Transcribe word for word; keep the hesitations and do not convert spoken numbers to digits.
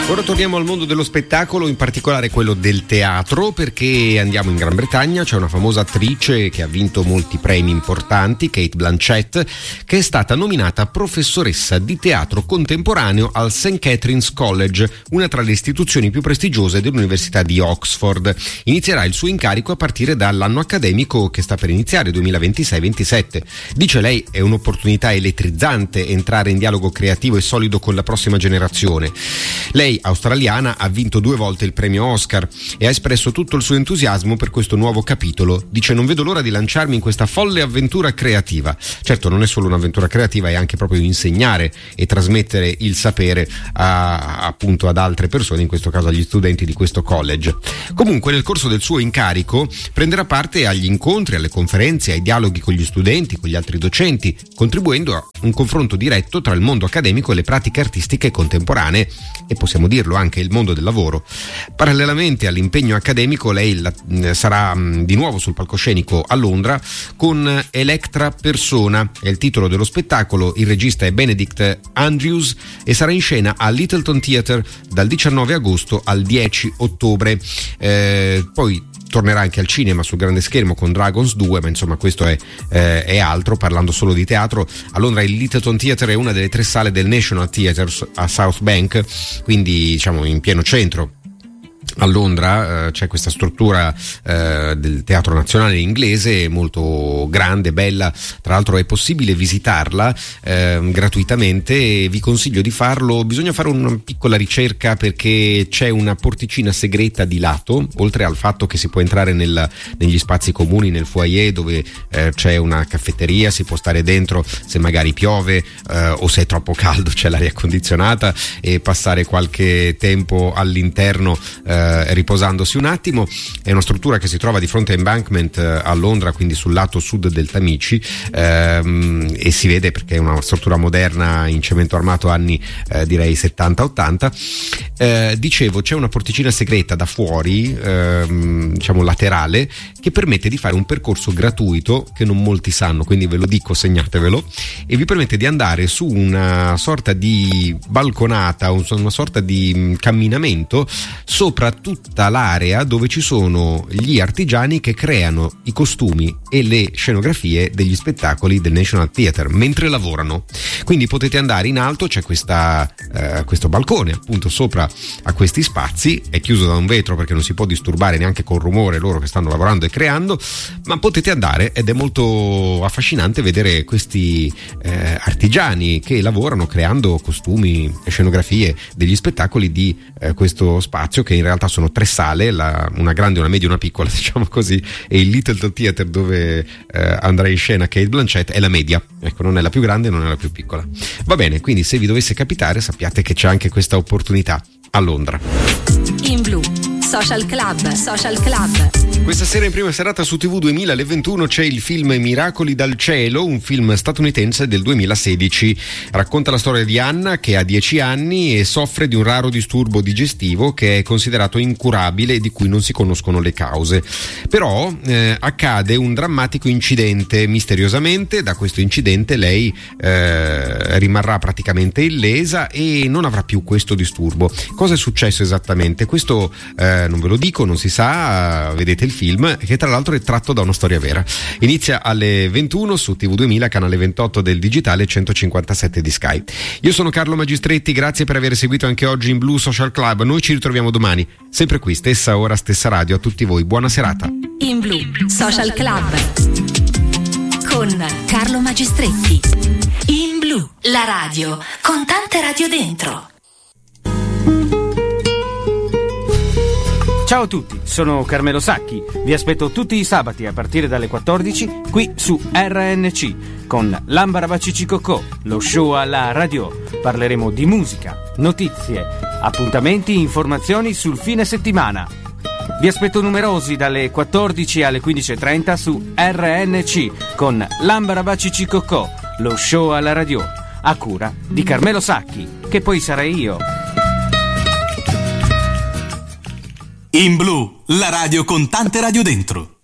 Ora torniamo al mondo dello spettacolo, in particolare quello del teatro, perché andiamo in Gran Bretagna. C'è una famosa attrice che ha vinto molti premi importanti, Cate Blanchett, che è stata nominata professoressa di teatro contemporaneo al Saint Catherine's College, una tra le istituzioni più prestigiose dell'Università di Oxford. Inizierà il suo incarico a partire dall'anno accademico che sta per iniziare, duemilaventisei ventisette. Dice lei: è un'opportunità elettrizzante entrare in dialogo creativo e solido con la prossima generazione. Lei, australiana, ha vinto due volte il premio Oscar e ha espresso tutto il suo entusiasmo per questo nuovo capitolo. Dice: non vedo l'ora di lanciarmi in questa folle avventura creativa. Certo, non è solo un'avventura creativa, è anche proprio insegnare e trasmettere il sapere a, appunto ad altre persone, in questo caso agli studenti di questo college. Comunque, nel corso del suo incarico prenderà parte agli incontri, alle conferenze, ai dialoghi con gli studenti, con gli altri docenti, contribuendo a un confronto diretto tra il mondo accademico e le pratiche artistiche contemporanee e, possiamo dirlo, anche il mondo del lavoro. Parallelamente all'impegno accademico, lei la, sarà mh, di nuovo sul palcoscenico a Londra con Electra Persona, è il titolo dello spettacolo. Il regista è Benedict Andrews e sarà in scena al Littleton Theatre dal diciannove agosto al dieci ottobre. Eh, poi tornerà anche al cinema sul grande schermo con Dragons due, ma insomma questo è, eh, è altro. Parlando solo di teatro, a Londra il Littleton Theatre è una delle tre sale del National Theatre a South Bank, quindi diciamo in pieno centro. A Londra eh, c'è questa struttura eh, del Teatro Nazionale inglese molto grande, bella, tra l'altro è possibile visitarla eh, gratuitamente. Vi consiglio di farlo. Bisogna fare una piccola ricerca perché c'è una porticina segreta di lato, oltre al fatto che si può entrare nel, negli spazi comuni, nel foyer dove eh, c'è una caffetteria, si può stare dentro se magari piove eh, o se è troppo caldo c'è l'aria condizionata, e passare qualche tempo all'interno eh, riposandosi un attimo. È una struttura che si trova di fronte a Embankment eh, a Londra, quindi sul lato sud del Tamigi, ehm, e si vede perché è una struttura moderna in cemento armato anni eh, direi settanta ottanta. Eh, dicevo, c'è una porticina segreta da fuori, ehm, diciamo laterale, che permette di fare un percorso gratuito che non molti sanno, quindi ve lo dico, segnatevelo, e vi permette di andare su una sorta di balconata, una sorta di camminamento sopra tutta l'area dove ci sono gli artigiani che creano i costumi e le scenografie degli spettacoli del National Theatre mentre lavorano. Quindi potete andare in alto, c'è questa, eh, questo balcone appunto sopra a questi spazi, è chiuso da un vetro perché non si può disturbare neanche col rumore loro che stanno lavorando e creando, ma potete andare ed è molto affascinante vedere questi eh, artigiani che lavorano creando costumi e scenografie degli spettacoli di eh, questo spazio, che in realtà sono tre sale, la, una grande, una media e una piccola, diciamo così, e il Littleton Theatre dove eh, andrà in scena Cate Blanchett è la media, ecco, non è la più grande, non è la più piccola. Va bene, quindi se vi dovesse capitare sappiate che c'è anche questa opportunità a Londra. In Blu Social Club, Social Club. Questa sera in prima serata su T V duemila alle ventuno c'è il film Miracoli dal cielo, un film statunitense del duemilasedici. Racconta la storia di Anna che ha dieci anni e soffre di un raro disturbo digestivo che è considerato incurabile e di cui non si conoscono le cause. Però eh, accade un drammatico incidente. Misteriosamente da questo incidente lei eh, rimarrà praticamente illesa e non avrà più questo disturbo. Cosa è successo esattamente? Questo eh, non ve lo dico, non si sa, vedete il film, che tra l'altro è tratto da una storia vera. Inizia alle ventuno su T V duemila, canale ventotto del digitale, centocinquantasette di Sky. Io sono Carlo Magistretti, grazie per aver seguito anche oggi in Blu Social Club. Noi ci ritroviamo domani, sempre qui, stessa ora, stessa radio. A tutti voi, buona serata. In Blu Social Club con Carlo Magistretti. In Blu, la radio con tante radio dentro. Ciao a tutti, sono Carmelo Sacchi. Vi aspetto tutti i sabati a partire dalle quattordici qui su R N C con L'Ambarabacici-Cocò, lo show alla radio. Parleremo di musica, notizie, appuntamenti, informazioni sul fine settimana. Vi aspetto numerosi dalle quattordici alle quindici e trenta su R N C con L'Ambarabacici-Cocò, lo show alla radio, a cura di Carmelo Sacchi, che poi sarei io. In Blu, la radio con tante radio dentro.